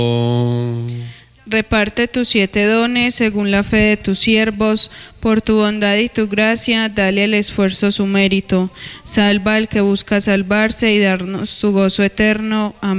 Reparte tus 7 dones según la fe de tus siervos, por tu bondad y tu gracia, dale al esfuerzo su mérito. Salva al que busca salvarse y darnos tu gozo eterno. Amén.